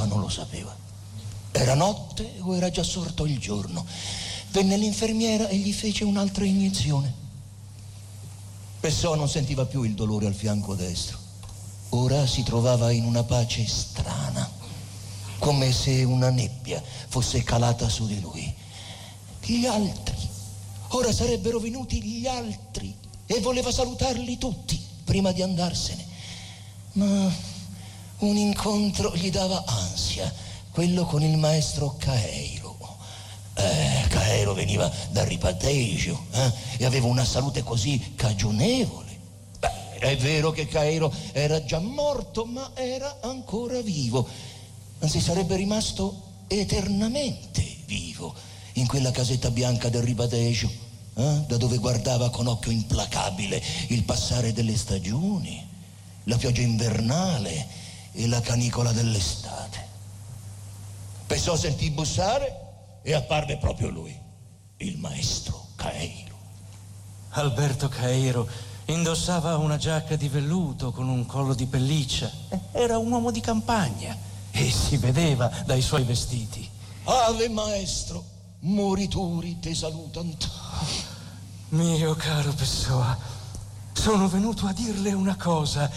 non lo sapeva. Era notte o era già sorto il giorno. Venne l'infermiera e gli fece un'altra iniezione. Pessoa non sentiva più il dolore al fianco destro. Ora si trovava in una pace strana, come se una nebbia fosse calata su di lui. Gli altri, ora sarebbero venuti gli altri, e voleva salutarli tutti prima di andarsene. Ma un incontro gli dava ansia, quello con il maestro Caeiro. Caeiro veniva da Ribatejo e aveva una salute così cagionevole. È vero che Caeiro era già morto, ma era ancora vivo. Anzi, sarebbe rimasto eternamente vivo in quella casetta bianca del Ribatejo, da dove guardava con occhio implacabile il passare delle stagioni, la pioggia invernale e la canicola dell'estate. Pessoa sentì bussare e apparve proprio lui, il maestro Caeiro. Alberto Caeiro indossava una giacca di velluto con un collo di pelliccia. Era un uomo di campagna e si vedeva dai suoi vestiti. Ave maestro, morituri te salutano. Mio caro Pessoa, sono venuto a dirle una cosa.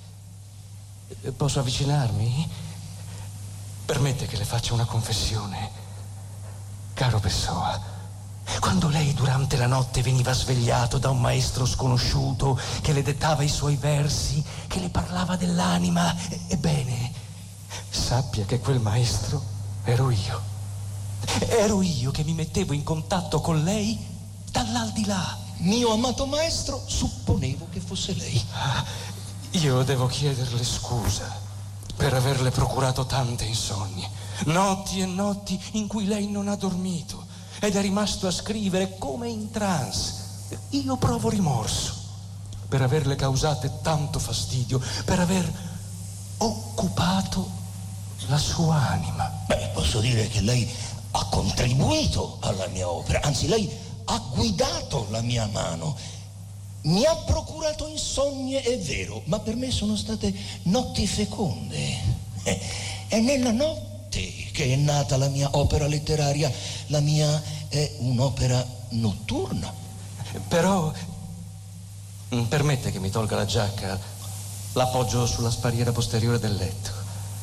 Posso avvicinarmi? Permette che le faccia una confessione. Caro Pessoa, quando lei durante la notte veniva svegliato da un maestro sconosciuto che le dettava i suoi versi, che le parlava dell'anima, ebbene, sappia che quel maestro ero io. Ero io che mi mettevo in contatto con lei dall'aldilà. Mio amato maestro, supponevo che fosse lei. Io devo chiederle scusa per averle procurato tante insonnie, notti e notti in cui lei non ha dormito ed è rimasto a scrivere come in trance. Io provo rimorso per averle causate tanto fastidio, per aver occupato la sua anima. Posso dire che lei ha contribuito alla mia opera, anzi lei ha guidato la mia mano. Mi ha procurato insonnie, è vero, ma per me sono state notti feconde. È nella notte che è nata la mia opera letteraria. La mia è un'opera notturna. Però permette che mi tolga la giacca, l'appoggio sulla spalliera posteriore del letto.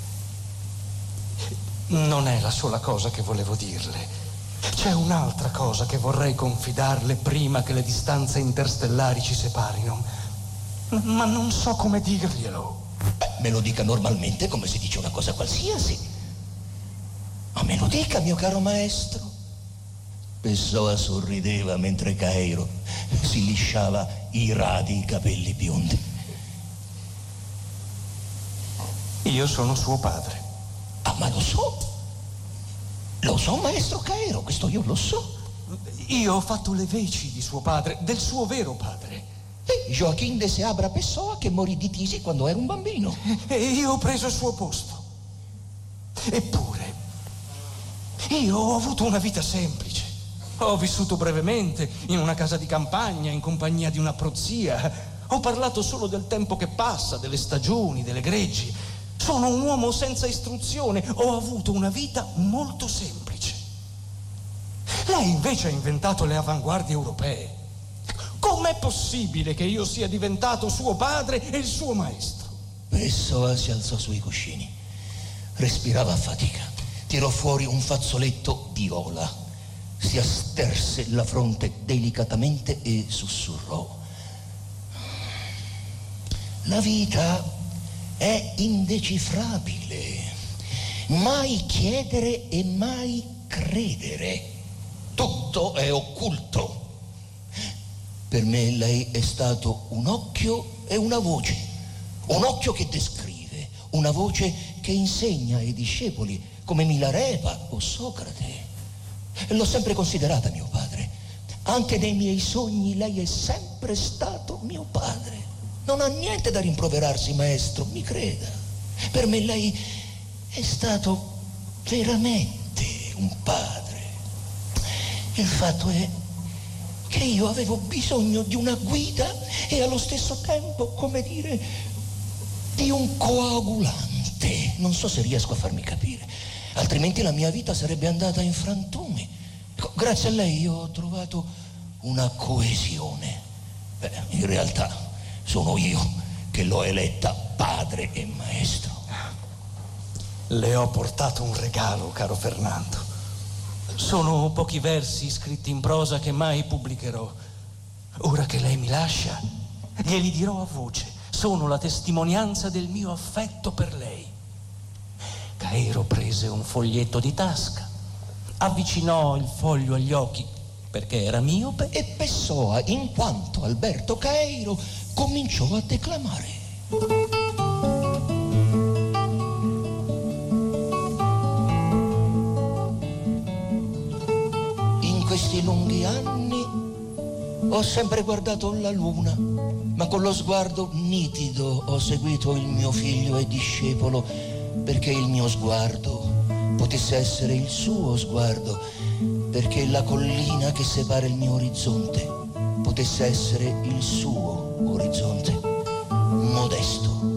Non è la sola cosa che volevo dirle. C'è un'altra cosa che vorrei confidarle prima che le distanze interstellari ci separino, ma non so come dirglielo. Me lo dica normalmente, come si dice una cosa qualsiasi. Ma me lo dica, mio caro maestro. Pessoa sorrideva mentre Caeiro si lisciava i radi capelli biondi. Io sono suo padre. Ma lo so. Lo so, maestro Caeiro, questo io lo so. Io ho fatto le veci di suo padre, del suo vero padre. Joaquín de Seabra Pessoa, che morì di tisi quando era un bambino. E io ho preso il suo posto. Eppure, io ho avuto una vita semplice. Ho vissuto brevemente in una casa di campagna, in compagnia di una prozia. Ho parlato solo del tempo che passa, delle stagioni, delle greggi. Sono un uomo senza istruzione, ho avuto una vita molto semplice. Lei invece ha inventato le avanguardie europee. Com'è possibile che io sia diventato suo padre e il suo maestro? Pessoa si alzò sui cuscini, respirava a fatica, tirò fuori un fazzoletto viola, si asterse la fronte delicatamente e sussurrò: la vita è indecifrabile, mai chiedere e mai credere, tutto è occulto. Per me lei è stato un occhio e una voce, un occhio che descrive, una voce che insegna ai discepoli come Milarepa o Socrate. L'ho sempre considerata mio padre, anche nei miei sogni lei è sempre stato mio padre. Non ha niente da rimproverarsi, maestro, mi creda. Per me lei è stato veramente un padre. Il fatto è che io avevo bisogno di una guida e allo stesso tempo, come dire, di un coagulante. te. Non so se riesco a farmi capire, altrimenti la mia vita sarebbe andata in frantumi. Grazie a lei io ho trovato una coesione. In realtà sono io che l'ho eletta padre e maestro. Le ho portato un regalo, caro Fernando. Sono pochi versi scritti in prosa che mai pubblicherò. Ora che lei mi lascia, glieli dirò a voce. Sono la testimonianza del mio affetto per lei. Cairo prese un foglietto di tasca, avvicinò il foglio agli occhi perché era miope e Pessoa, in quanto Alberto Cairo, cominciò a declamare. In questi lunghi anni ho sempre guardato la luna, ma con lo sguardo nitido ho seguito il mio figlio e discepolo, perché il mio sguardo potesse essere il suo sguardo, perché la collina che separa il mio orizzonte potesse essere il suo orizzonte, modesto,